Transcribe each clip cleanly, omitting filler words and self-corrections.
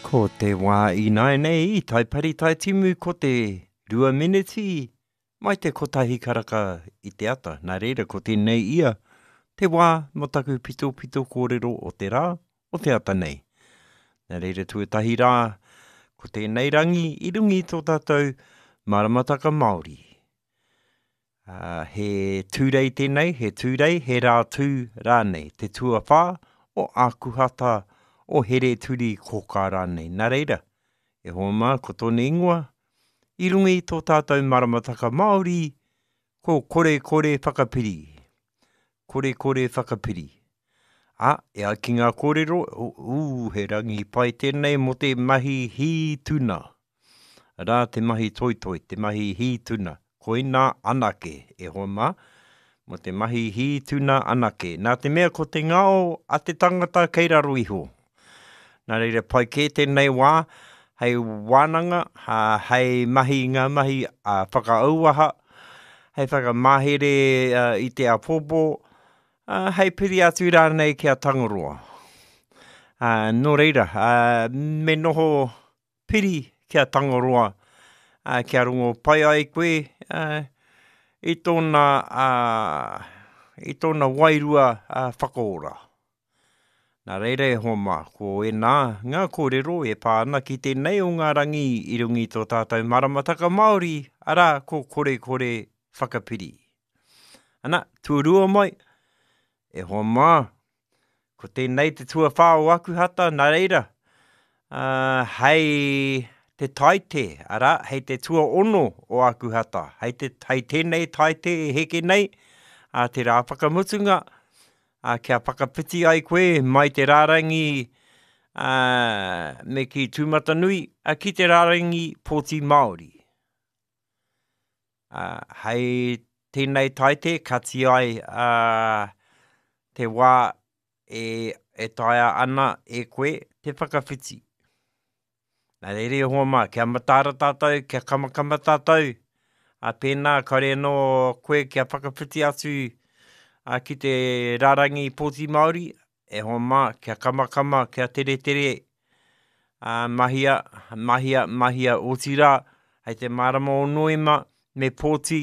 Ko te wā I nai nei, tai pari tai timu ko te 2 miniti, mai te kotahi karaka I te ata. Nā reira ko tēnei ia, te wā mo taku pito pito kōrero o te rā, o te ata nei. Nā reira tuatahi rā, ko tēnei rangi, I rungi tō tātou maramataka Māori. He tūrei tēnei, he tūrei, he rā tū rānei, te tuawhā o ākuhata o here turi koka rānei. Nā reira, e hoa mā, ko tōne ingoa, I rungi tō tātou maramataka Māori, ko kore whakapiri. Kore whakapiri. E ai ki ngā kōrero, he rangi pai tēnei mo te mahi hi tuna. Rā te mahi toitoi, te mahi hi tuna. Koina anake, e hoa mā, mo te mahi hi tuna anake. Nā te mea ko te ngao a te tangata kei raro iho. Nā reira pai kē tēnei wā, hei wānanga, hei mahi ngā mahi whakaauaha, hei whakamahere I te apopo, hei piri atu rānei kia tangaroa. Nō reira, me noho piri kia tangaroa, kia rungo pai ai koe, I tōna wairua whakaora. Nā reira e hoa mā, ko e nā, ngā kōrero e pāna ki tēnei o ngā rangi I rungi tō tātou maramataka Māori, arā ko kore whakapiri. Ana, tuarua mai, e hoa mā, ko tēnei te tuawhā o Akuhata, nā reira, hei te taite, arā, hei te tua ono o Akuhata, hei tēnei taite e heke nei, te rā whakamutunga, kia whakapiti ai koe mai te rārangi me ki Tūmatanui, ki te rārangi Pōti Māori. Hei tēnei taite, kati ai te wā e taia ana e koe te whakawhiti. Nā reire hoa mā, kia matara tātou, kia kamakama tātou, pēnā kare no koe kia whakawhiti atu ki te rārangi Pōti Māori, e hoa mā, kia kamakama, kia tere, mahia o tira, hei te marama o noema, me Pōti.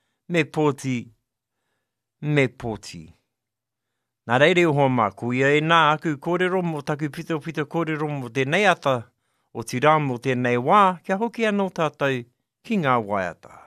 Nā reire hoa mā, ko ia e nā aku kōrero mo taku pito kōrero mo tēnei ata, o tira mo tēnei wā, kia hoki anō tātou ki ngā waiata.